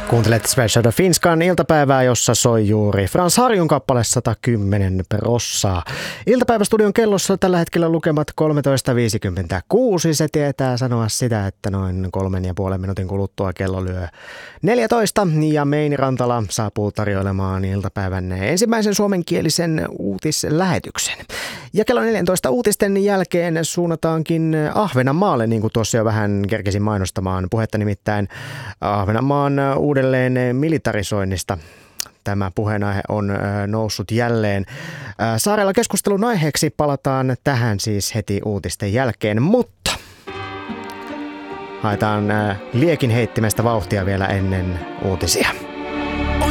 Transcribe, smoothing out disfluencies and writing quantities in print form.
Kuuntelet Svelshöder Finskan iltapäivää, jossa soi juuri Frans Harjun kappale 110 prossaa. Iltapäivästudion kellossa tällä hetkellä lukemat 13.56. Se tietää sanoa sitä, että noin 3,5 minuutin kuluttua kello lyö 14. Ja Meini Rantala saapuu tarjoilemaan iltapäivän ensimmäisen suomenkielisen uutislähetyksen. Ja kello 14 uutisten jälkeen suunnataankin Ahvenanmaalle, niin kuin tuossa jo vähän kerkesin mainostamaan. Puhetta nimittäin Ahvenanmaan uudelleen militarisoinnista. Tämä puheenaihe on noussut jälleen saarella keskustelun aiheeksi. Palataan tähän siis heti uutisten jälkeen, mutta haetaan liekin heittimestä vauhtia vielä ennen uutisia.